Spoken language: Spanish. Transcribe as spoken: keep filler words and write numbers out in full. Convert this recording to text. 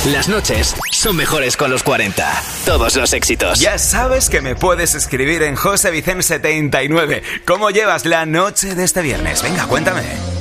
Las noches son mejores con los cuarenta. Todos los éxitos. Ya sabes que me puedes escribir en José Vicente setenta y nueve. ¿Cómo llevas la noche de este viernes? Venga, cuéntame.